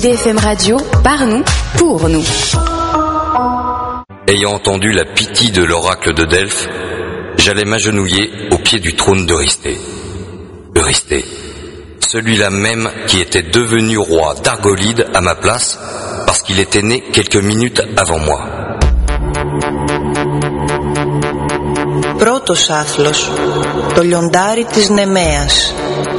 DFM Radio, par nous, pour nous. Ayant entendu la pitié de l'oracle de Delphes, j'allais m'agenouiller au pied du trône d'Eurysthée. Eurysthée, celui-là même qui était devenu roi d'Argolide à ma place, parce qu'il était né quelques minutes avant moi. Πρώτος άθλος, το λιοντάρι της Νεμαίας.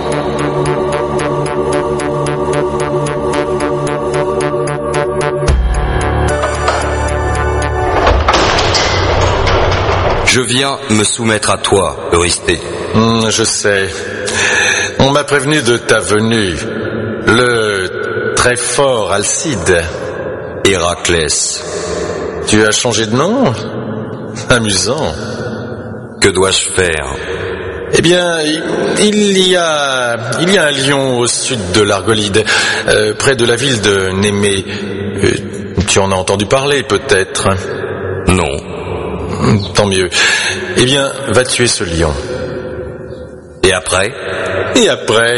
Je viens me soumettre à toi, Eurysthée. Je sais. On m'a prévenu de ta venue. Le très fort Alcide. Héraclès. Tu as changé de nom ? Amusant. Que dois-je faire ? Eh bien, il y a un lion au sud de l'Argolide, près de la ville de Némée. Tu en as entendu parler, peut-être ? Non. Tant mieux. Eh bien, va tuer ce lion. Et après ? Et après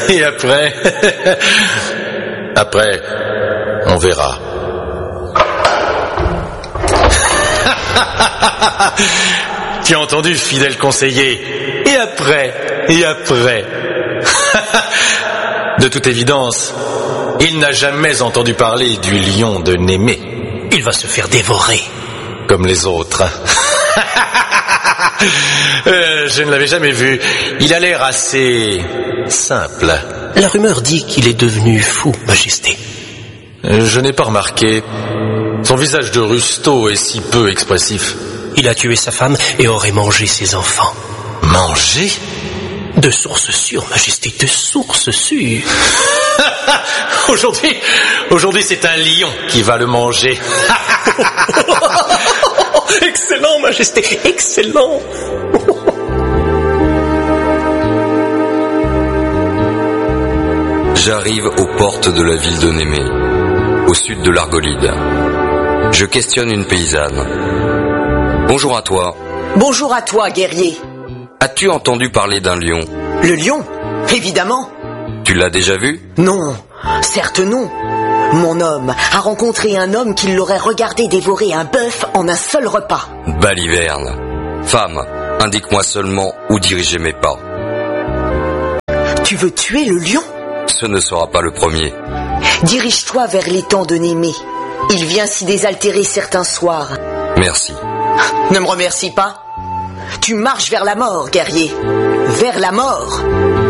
Après, on verra. Tu as entendu, fidèle conseiller. Et après De toute évidence, il n'a jamais entendu parler du lion de Némée. Il va se faire dévorer. Comme les autres. Je ne l'avais jamais vu. Il a l'air assez simple. La rumeur dit qu'il est devenu fou, Majesté. Je n'ai pas remarqué. Son visage de rusto est si peu expressif. Il a tué sa femme et aurait mangé ses enfants. Mangé ? De source sûre, Majesté, de source sûre. Aujourd'hui, c'est un lion qui va le manger. Excellent, Majesté, excellent. J'arrive aux portes de la ville de Némée, au sud de l'Argolide. Je questionne une paysanne. Bonjour à toi. Bonjour à toi, guerrier. As-tu entendu parler d'un lion ? Le lion ? Évidemment. Tu l'as déjà vu ? Non, certes non. Mon homme a rencontré un homme qui l'aurait regardé dévorer un bœuf en un seul repas. Baliverne. Femme, indique-moi seulement où diriger mes pas. Tu veux tuer le lion ? Ce ne sera pas le premier. Dirige-toi vers l'étang de Némée. Il vient s'y désaltérer certains soirs. Merci. Ne me remercie pas. Tu marches vers la mort, guerrier. Vers la mort.